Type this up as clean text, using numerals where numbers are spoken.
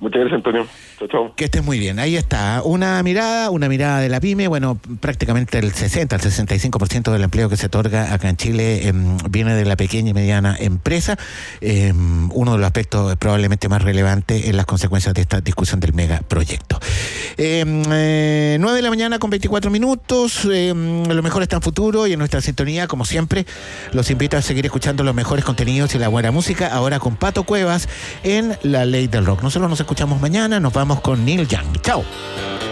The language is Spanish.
Muchas gracias, Antonio. Chao, chao. Que estés muy bien. Ahí está. Una mirada de la pyme. Bueno, prácticamente el 65% del empleo que se otorga acá en Chile viene de la pequeña y mediana empresa. Uno de los aspectos probablemente más relevantes en las consecuencias de esta discusión del megaproyecto. 9 de la mañana con 24 minutos. Lo mejor está en futuro y en nuestra sintonía, como siempre, los invito a seguir escuchando los mejores contenidos y la buena música. Ahora con Pato Cuevas en La Ley del Rock. Nosotros nos escuchamos mañana. Nos vamos con Neil Young. Chao.